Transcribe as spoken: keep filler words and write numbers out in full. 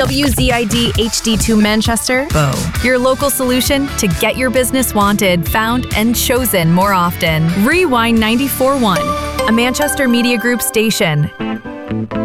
W Z I D H D two Manchester, Bow. Your local solution to get your business wanted, found, and chosen more often. Rewind ninety-four point one, a Manchester Media Group station.